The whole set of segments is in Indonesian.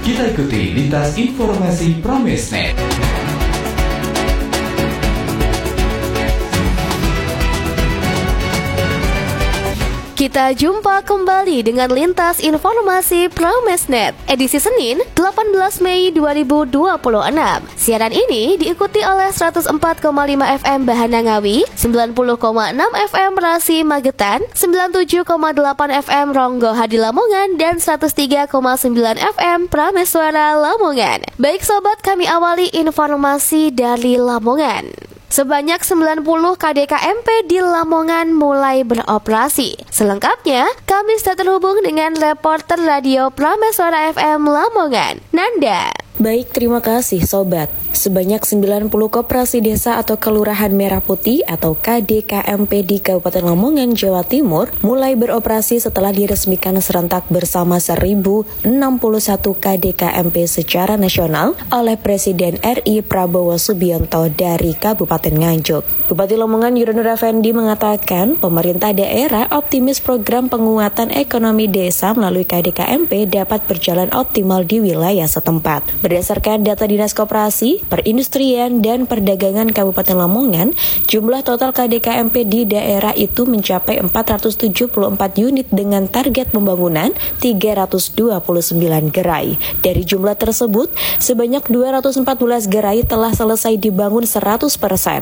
Kita ikuti lintas informasi Pramesnet. Kita jumpa kembali dengan lintas informasi Pramesnet edisi Senin 18 Mei 2026. Siaran ini diikuti oleh 104,5 FM Bahana Ngawi, 90,6 FM Rasi Magetan, 97,8 FM Ronggo Hadi Lamongan, dan 103,9 FM Prameswara Lamongan. Baik sobat, kami awali informasi dari Lamongan. Sebanyak 90 KDKMP di Lamongan mulai beroperasi. Selengkapnya, kami sudah terhubung dengan reporter radio Prameswara FM Lamongan, Nanda. Baik, terima kasih sobat. Sebanyak 90 koperasi desa atau kelurahan merah putih atau KDKMP di Kabupaten Lamongan, Jawa Timur mulai beroperasi setelah diresmikan serentak bersama 1061 KDKMP secara nasional oleh Presiden RI Prabowo Subianto dari Kabupaten Nganjuk. Bupati Lamongan Yuronur Effendi mengatakan pemerintah daerah optimis program penguatan ekonomi desa melalui KDKMP dapat berjalan optimal di wilayah setempat. Berdasarkan data Dinas Koperasi, Perindustrian, dan Perdagangan Kabupaten Lamongan, jumlah total KDKMP di daerah itu mencapai 474 unit dengan target pembangunan 329 gerai. Dari jumlah tersebut, sebanyak 214 gerai telah selesai dibangun 100%,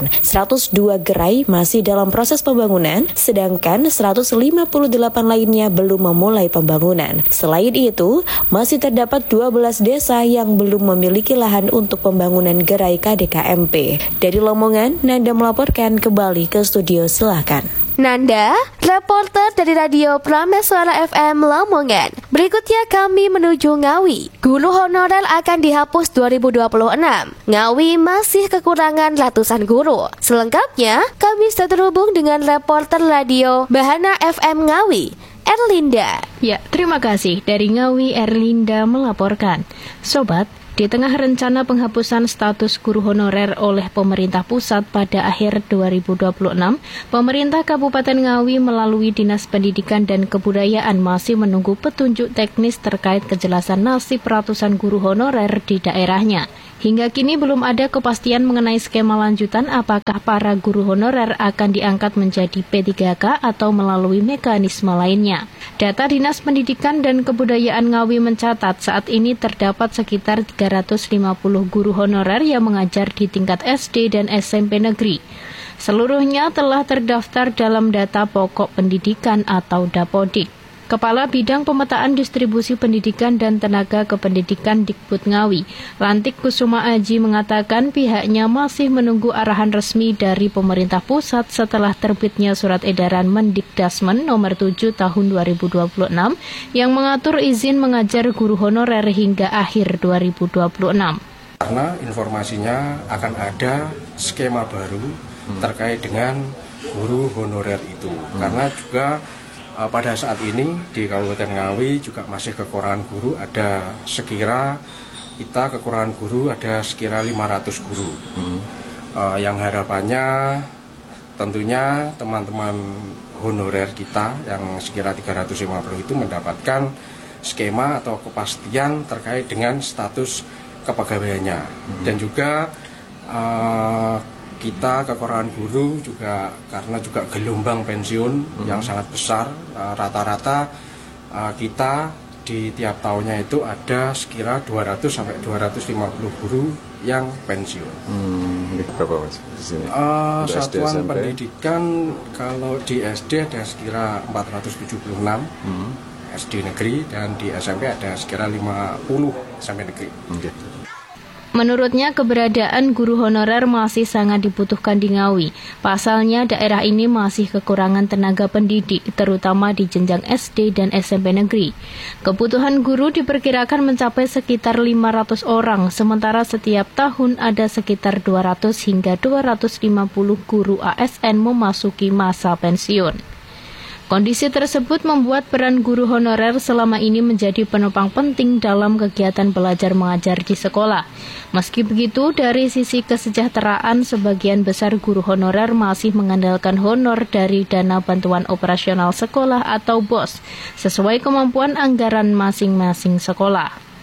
102 gerai masih dalam proses pembangunan, sedangkan 158 lainnya belum memulai pembangunan. Selain itu, masih terdapat 12 desa yang belum memiliki lahan untuk pembangunan gerai KDKMP. Dari Lamongan, Nanda melaporkan kembali ke studio, silakan. Nanda, reporter dari Radio Prameswara FM Lamongan. Berikutnya kami menuju Ngawi. Guru honorer akan dihapus 2026. Ngawi masih kekurangan ratusan guru. Selengkapnya, kami sudah terhubung dengan reporter radio Bahana FM Ngawi, Erlinda. Ya, terima kasih. Dari Ngawi, Erlinda melaporkan. Sobat, di tengah rencana penghapusan status guru honorer oleh pemerintah pusat pada akhir 2026, pemerintah Kabupaten Ngawi melalui Dinas Pendidikan dan Kebudayaan masih menunggu petunjuk teknis terkait kejelasan nasib ratusan guru honorer di daerahnya. Hingga kini belum ada kepastian mengenai skema lanjutan apakah para guru honorer akan diangkat menjadi P3K atau melalui mekanisme lainnya. Data Dinas Pendidikan dan Kebudayaan Ngawi mencatat saat ini terdapat sekitar 350 guru honorer yang mengajar di tingkat SD dan SMP negeri. Seluruhnya telah terdaftar dalam data pokok pendidikan atau Dapodik. Kepala Bidang Pemetaan Distribusi Pendidikan dan Tenaga Kependidikan Dikbud Ngawi, Lantik Kusuma Aji, mengatakan pihaknya masih menunggu arahan resmi dari pemerintah pusat setelah terbitnya surat edaran Mendikdasmen nomor 7 tahun 2026 yang mengatur izin mengajar guru honorer hingga akhir 2026. Karena informasinya akan ada skema baru terkait dengan guru honorer itu. Karena juga pada saat ini di Kabupaten Ngawi juga masih kekurangan guru, ada sekira 500 guru. Yang harapannya tentunya teman-teman honorer kita yang sekira 350 itu mendapatkan skema atau kepastian terkait dengan status kepegawaiannya. Dan juga kita kekurangan guru juga karena juga gelombang pensiun yang sangat besar. Rata-rata kita di tiap tahunnya itu ada sekira 200 sampai 250 guru yang pensiun. Berapa mas? Satuan pendidikan kalau di SD ada sekira 476 SD negeri, dan di SMP ada sekira 50 SMP negeri. Menurutnya, keberadaan guru honorer masih sangat dibutuhkan di Ngawi. Pasalnya, daerah ini masih kekurangan tenaga pendidik, terutama di jenjang SD dan SMP negeri. Kebutuhan guru diperkirakan mencapai sekitar 500 orang, sementara setiap tahun ada sekitar 200 hingga 250 guru ASN memasuki masa pensiun. Kondisi tersebut membuat peran guru honorer selama ini menjadi penopang penting dalam kegiatan belajar mengajar di sekolah. Meski begitu, dari sisi kesejahteraan, sebagian besar guru honorer masih mengandalkan honor dari dana bantuan operasional sekolah atau BOS, sesuai kemampuan anggaran masing-masing sekolah.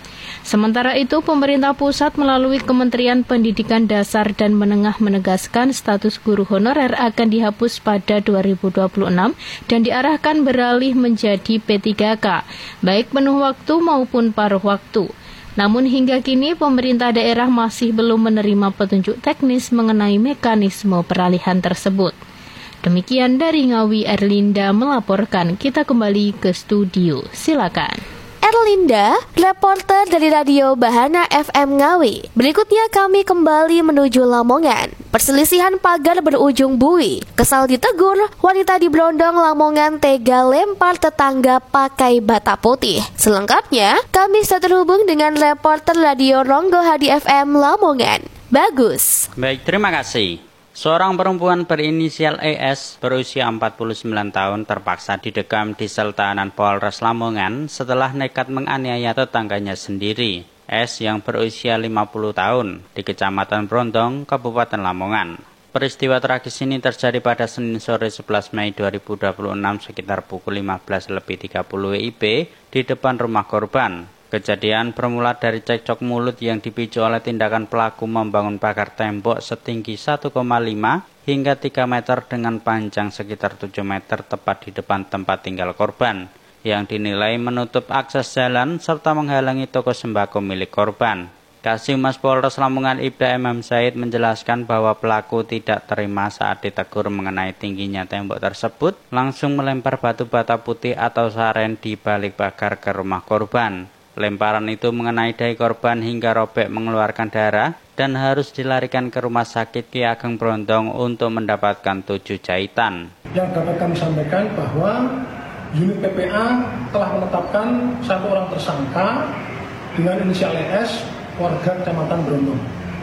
Sementara itu, pemerintah pusat melalui Kementerian Pendidikan Dasar dan Menengah menegaskan status guru honorer akan dihapus pada 2026 dan diarahkan beralih menjadi P3K, baik penuh waktu maupun paruh waktu. Namun hingga kini pemerintah daerah masih belum menerima petunjuk teknis mengenai mekanisme peralihan tersebut. Demikian dari Ngawi, Erlinda melaporkan. Kita kembali ke studio. Silakan. Erlinda, reporter dari Radio Bahana FM Ngawi. Berikutnya kami kembali menuju Lamongan. Perselisihan pagar berujung bui. Kesal ditegur, wanita di Brondong Lamongan tega lempar tetangga pakai bata putih. Selengkapnya, kami sudah terhubung dengan reporter Radio Ronggo Hadi FM Lamongan. Bagus. Baik, terima kasih. Seorang perempuan berinisial ES berusia 49 tahun terpaksa didekam di sel tahanan Polres Lamongan setelah nekat menganiaya tetangganya sendiri, S yang berusia 50 tahun di Kecamatan Brondong, Kabupaten Lamongan. Peristiwa tragis ini terjadi pada Senin sore 11 Mei 2026 sekitar pukul 15.30 WIB di depan rumah korban. Kejadian bermula dari cekcok mulut yang dipicu oleh tindakan pelaku membangun pagar tembok setinggi 1,5 hingga 3 meter dengan panjang sekitar 7 meter tepat di depan tempat tinggal korban, yang dinilai menutup akses jalan serta menghalangi toko sembako milik korban. Kasih-Humas Polres Lamongan Ibda M. Said menjelaskan bahwa pelaku tidak terima saat ditegur mengenai tingginya tembok tersebut, langsung melempar batu bata putih atau saren di balik pagar ke rumah korban. Lemparan itu mengenai dahi korban hingga robek mengeluarkan darah dan harus dilarikan ke Rumah Sakit Ki Ageng Brondong untuk mendapatkan 7 jahitan. Yang dapat kami sampaikan bahwa unit PPA telah menetapkan 1 orang tersangka dengan inisial ES, warga Kecamatan Brondong.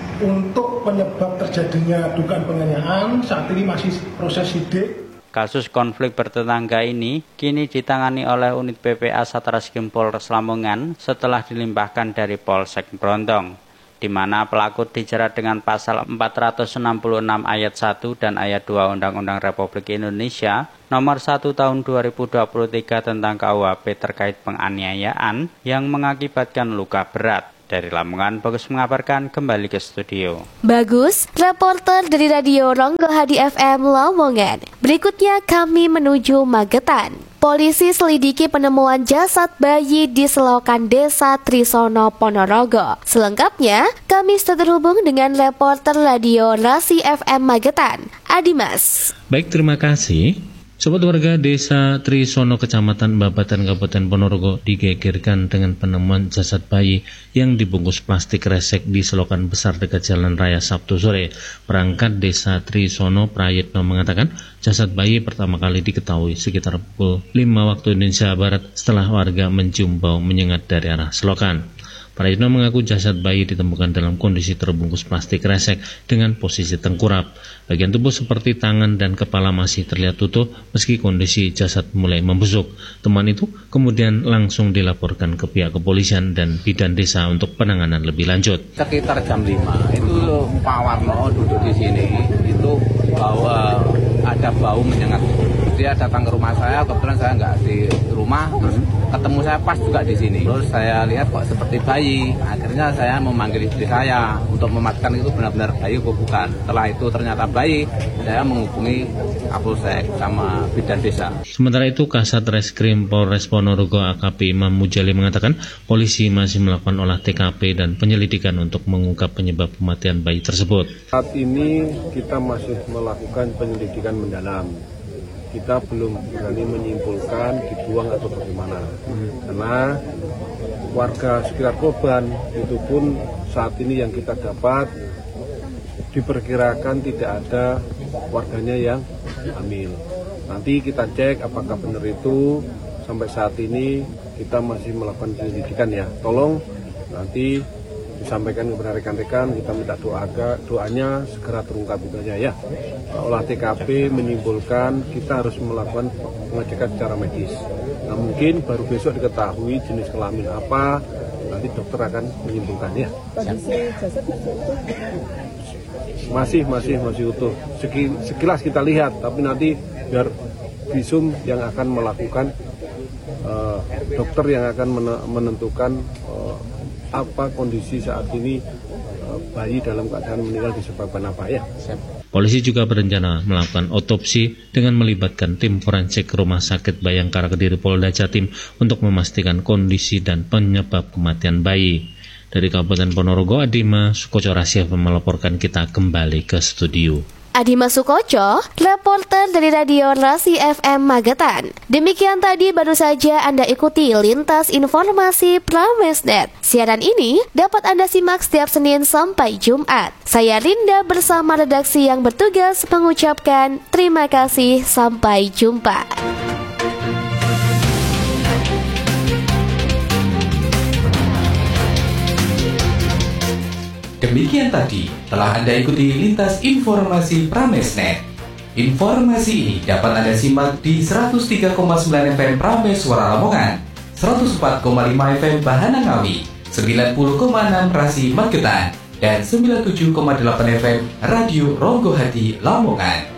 Untuk penyebab terjadinya dugaan penganiayaan, saat ini masih proses sidik. Kasus konflik bertetangga ini kini ditangani oleh unit PPA Satreskrim Polres Lamongan setelah dilimpahkan dari Polsek Brondong, di mana pelaku dijerat dengan pasal 466 ayat 1 dan ayat 2 Undang-Undang Republik Indonesia nomor 1 tahun 2023 tentang KUHP terkait penganiayaan yang mengakibatkan luka berat. Dari Lamongan, Bagus mengabarkan, kembali ke studio. Bagus, reporter dari Radio Ronggo Hadi FM Lamongan. Berikutnya kami menuju Magetan. Polisi selidiki penemuan jasad bayi di selokan Desa Trisono, Ponorogo. Selengkapnya, kami sudah terhubung dengan reporter Radio Rasi FM Magetan, Adimas. Baik, terima kasih. Sobat warga Desa Trisono, Kecamatan Babatan, Kabupaten Ponorogo digegerkan dengan penemuan jasad bayi yang dibungkus plastik resek di selokan besar dekat Jalan Raya Sabtu sore. Perangkat Desa Trisono Prayitno mengatakan jasad bayi pertama kali diketahui sekitar pukul 5 waktu Indonesia Barat setelah warga mencium bau menyengat dari arah selokan. Prayitno mengaku jasad bayi ditemukan dalam kondisi terbungkus plastik resek dengan posisi tengkurap. Bagian tubuh seperti tangan dan kepala masih terlihat utuh meski kondisi jasad mulai membusuk. Teman itu kemudian langsung dilaporkan ke pihak kepolisian dan bidan desa untuk penanganan lebih lanjut. Sekitar jam 5 itu Pak Warno duduk di sini, itu ada bau menyengat. Dia datang ke rumah saya, kebetulan saya nggak di rumah, terus ketemu saya pas juga di sini. Terus saya lihat kok seperti bayi. Akhirnya saya memanggil istri saya untuk memastikan itu benar-benar bayi atau bukan. Setelah itu ternyata bayi, saya menghubungi Kapolsek sama bidan desa. Sementara itu, Kasat Reskrim Polres Ponorogo AKP Imam Mujali mengatakan polisi masih melakukan olah TKP dan penyelidikan untuk mengungkap penyebab kematian bayi tersebut. Saat ini kita masih melakukan penyelidikan mendalam. Kita belum berani menyimpulkan dibuang atau bagaimana, karena warga sekitar korban itu pun saat ini yang kita dapat diperkirakan tidak ada warganya yang hamil. Nanti kita cek apakah benar itu. Sampai saat ini kita masih melakukan penyelidikan ya. Tolong nanti disampaikan kepada rekan-rekan, kita minta doanya segera terungkap itu aja ya. Olah TKP menyimpulkan kita harus melakukan pengecekan secara medis. Nah, mungkin baru besok diketahui jenis kelamin apa, nanti dokter akan menyimpulkan ya. Masih utuh. Sekilas kita lihat, tapi nanti biar visum yang akan melakukan dokter yang akan menentukan apa kondisi saat ini bayi dalam keadaan meninggal disebabkan apa ya. Polisi juga berencana melakukan otopsi dengan melibatkan tim forensik Rumah Sakit Bayangkara Kediri Polda Jatim untuk memastikan kondisi dan penyebab kematian bayi. Dari Kabupaten Ponorogo, Adima Sukoco Rasya melaporkan. Kita kembali ke studio. Adima Sukoco, reporter dari Radio Rasi FM Magetan. Demikian tadi baru saja Anda ikuti Lintas Informasi Pramesnet. Siaran ini dapat Anda simak setiap Senin sampai Jumat. Saya Rinda bersama redaksi yang bertugas mengucapkan terima kasih, sampai jumpa. Demikian tadi telah Anda ikuti Lintas Informasi Pramesnet. Informasi ini dapat Anda simak di 103,9 FM Prames Suara Lamongan, 104,5 FM Bahana Ngawi, 90,6 Rasi Magetan, dan 97,8 FM Radio Ronggo Hati Lamongan.